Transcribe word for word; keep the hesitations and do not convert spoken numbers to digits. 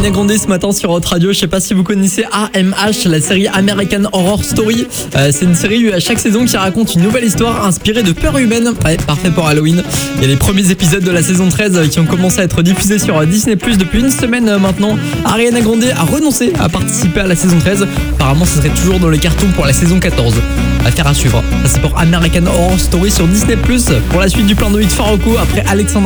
Ariana Grande ce matin sur Hot Radio. Je sais pas si vous connaissez A M H, la série American Horror Story. Euh, c'est une série à chaque saison qui raconte une nouvelle histoire inspirée de peurs humaines. Ouais, parfait pour Halloween. Il y a les premiers épisodes de la saison treize qui ont commencé à être diffusés sur Disney plus depuis une semaine maintenant. Ariana Grande a renoncé à participer à la saison treize. Apparemment, ce serait toujours dans les cartons pour la saison quatorze. Affaire à suivre. Ça, c'est pour American Horror Story sur Disney plus. Pour la suite du plan de hit Faroko après Alexandra.